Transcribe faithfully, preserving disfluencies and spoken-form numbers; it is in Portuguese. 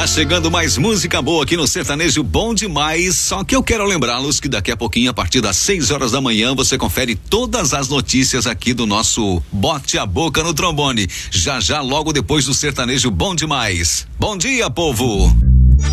Tá chegando mais música boa aqui no Sertanejo Bom Demais. Só que eu quero lembrá-los que daqui a pouquinho, a partir das seis horas da manhã, você confere todas as notícias aqui do nosso Bote a Boca no Trombone. Já já, logo depois do Sertanejo Bom Demais. Bom dia, povo!